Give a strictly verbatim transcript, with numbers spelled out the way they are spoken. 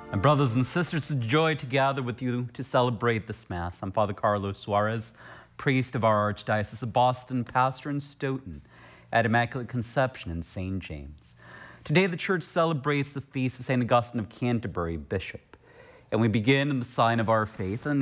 My brothers and sisters, it's a joy to gather with you to celebrate this Mass. I'm Father Carlos Suarez, priest of our Archdiocese of Boston, pastor in Stoughton at Immaculate Conception in Saint James. Today, the Church celebrates the feast of Saint Augustine of Canterbury, Bishop. And we begin in the sign of our faith in the